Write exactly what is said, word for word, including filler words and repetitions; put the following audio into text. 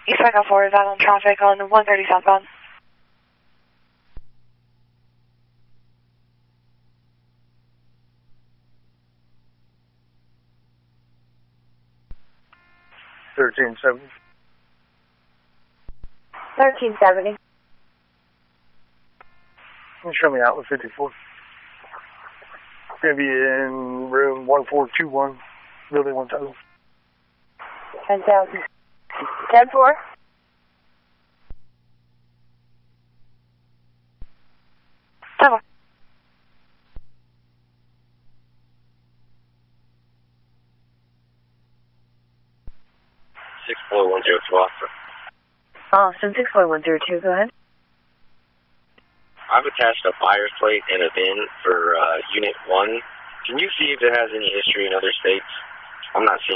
East Echo four is out on traffic on one thirty southbound. thirteen seventy. thirteen seventy. Show me Outlet fifty-four. Gonna be in room one four two one, building one thousand. ten thousand. ten four. ten four. six four one zero two, officer. Austin, six four one zero two, go ahead. I've attached a buyer's plate and a V I N for uh, Unit one. Can you see if it has any history in other states? I'm not seeing